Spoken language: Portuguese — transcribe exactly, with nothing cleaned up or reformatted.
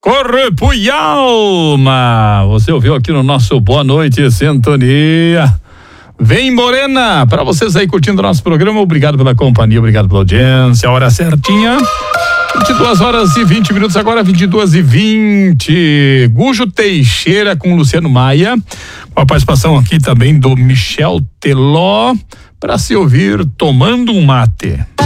Corpo e alma. Você ouviu aqui no nosso Boa Noite Sintonia. Vem, Morena, para vocês aí curtindo o nosso programa, obrigado pela companhia, obrigado pela audiência, a hora certinha, vinte e duas horas e vinte minutos, agora vinte e duas e vinte. Gujo Teixeira com Luciano Maia, com a participação aqui também do Michel Teló, para se ouvir Tomando um Mate.